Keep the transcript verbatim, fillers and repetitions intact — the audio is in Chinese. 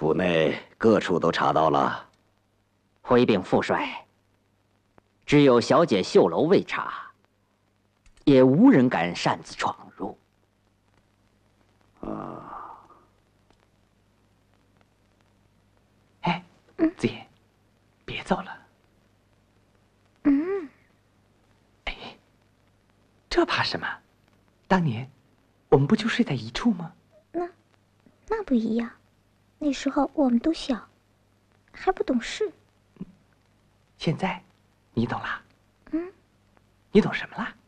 府内各处都查到了。 回禀副帅，只有小姐绣楼未查，也无人敢擅自闯入。 啊！ 哎，子言，别走了。 嗯。 哎，这怕什么？当年我们不就睡在一处吗？ 那，那不一样。那时候我们都小，还不懂事。 现在，你懂了。 嗯。 你懂什么了？